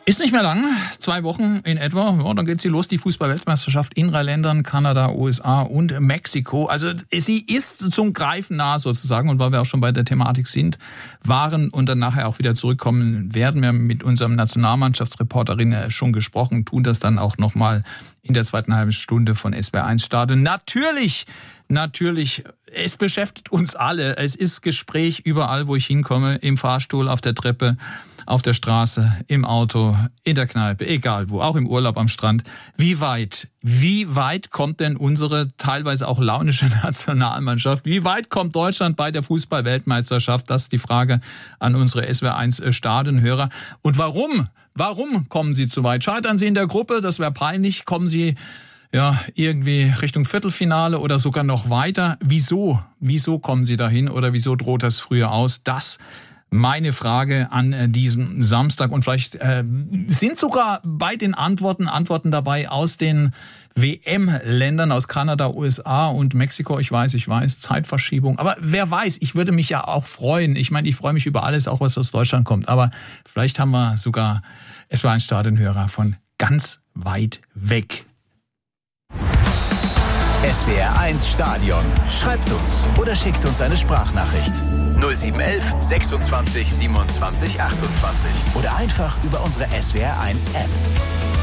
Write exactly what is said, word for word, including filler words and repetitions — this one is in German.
Ist nicht mehr lang, zwei Wochen in etwa, ja, dann geht sie los, die Fußball-Weltmeisterschaft in drei Ländern, Kanada, U S A und Mexiko. Also sie ist zum Greifen nah sozusagen, und weil wir auch schon bei der Thematik sind, waren und dann nachher auch wieder zurückkommen, werden wir mit unserem Nationalmannschaftsreporterin schon gesprochen, tun das dann auch nochmal in der zweiten halben Stunde von S W R eins Stadion. Natürlich, natürlich, es beschäftigt uns alle. Es ist Gespräch überall, wo ich hinkomme, im Fahrstuhl, auf der Treppe, auf der Straße, im Auto, in der Kneipe, egal wo, auch im Urlaub am Strand. Wie weit, wie weit kommt denn unsere teilweise auch launische Nationalmannschaft? Wie weit kommt Deutschland bei der Fußball-Weltmeisterschaft? Das ist die Frage an unsere S W R eins Stadionhörer. Und warum? Warum kommen sie zu weit? Scheitern sie in der Gruppe? Das wäre peinlich. Kommen sie ja irgendwie Richtung Viertelfinale oder sogar noch weiter? Wieso? Wieso kommen sie dahin oder wieso droht das früher aus? Das meine Frage an diesem Samstag, und vielleicht äh, sind sogar bei den Antworten Antworten dabei aus den W M-Ländern, aus Kanada, U S A und Mexiko. Ich weiß, ich weiß, Zeitverschiebung. Aber wer weiß, ich würde mich ja auch freuen. Ich meine, ich freue mich über alles, auch was aus Deutschland kommt. Aber vielleicht haben wir sogar S W R eins Stadionhörer von ganz weit weg. S W R eins Stadion. Schreibt uns oder schickt uns eine Sprachnachricht. null sieben eins eins sechsundzwanzig siebenundzwanzig achtundzwanzig. Oder einfach über unsere S W R eins App.